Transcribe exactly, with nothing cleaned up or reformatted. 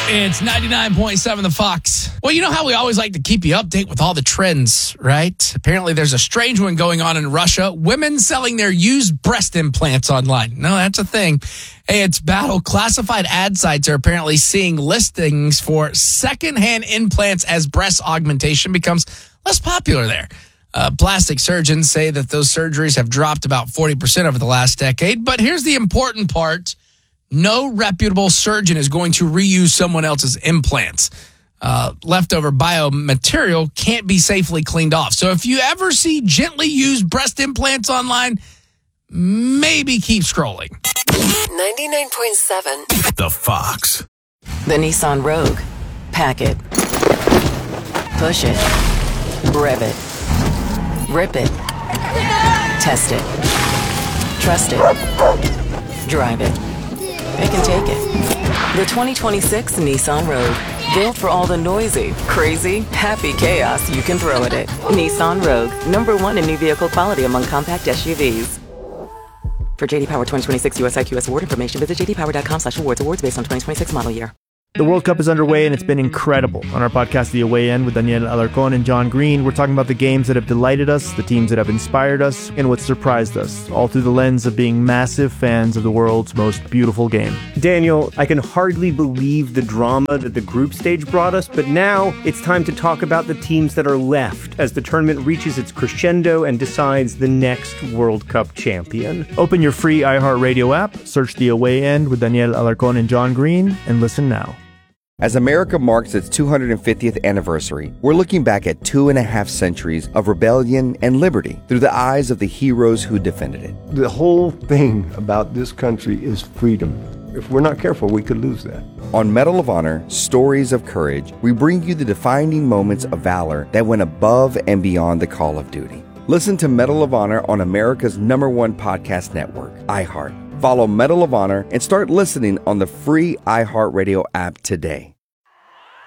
It's ninety-nine point seven The Fox. Well, you know how we always like to keep you updated with all the trends, right? Apparently there's a strange one going on in Russia. Women selling their used breast implants online. No, that's a thing. Hey, it's battle. Classified ad sites are apparently seeing listings for secondhand implants as breast augmentation becomes less popular there. Uh, plastic surgeons say that those surgeries have dropped about forty percent over the last decade. But here's the important part. No reputable surgeon is going to reuse someone else's implants. Uh, leftover biomaterial can't be safely cleaned off. So if you ever see gently used breast implants online, maybe keep scrolling. ninety-nine point seven The Fox. The Nissan Rogue. Pack it. Push it. Rev it. Rip it. Test it. Trust it. Drive it. It can take it. The twenty twenty-six Nissan Rogue. Built for all the noisy, crazy, happy chaos you can throw at it. Nissan Rogue. Number one in new vehicle quality among compact S U Vs. For J D Power twenty twenty-six U S I Q S award information, visit j d power dot com slash awards. Awards based on twenty twenty-six model year. The World Cup is underway, and it's been incredible. On our podcast, The Away End, with Daniel Alarcón and John Green, we're talking about the games that have delighted us, the teams that have inspired us, and what surprised us, all through the lens of being massive fans of the world's most beautiful game. Daniel, I can hardly believe the drama that the group stage brought us, but now it's time to talk about the teams that are left as the tournament reaches its crescendo and decides the next World Cup champion. Open your free iHeartRadio app, search The Away End with Daniel Alarcón and John Green, and listen now. As America marks its two hundred fiftieth anniversary, we're looking back at two and a half centuries of rebellion and liberty through the eyes of the heroes who defended it. The whole thing about this country is freedom. If we're not careful, we could lose that. On Medal of Honor, Stories of Courage, we bring you the defining moments of valor that went above and beyond the call of duty. Listen to Medal of Honor on America's number one podcast network, iHeart. Follow Medal of Honor and start listening on the free iHeartRadio app today.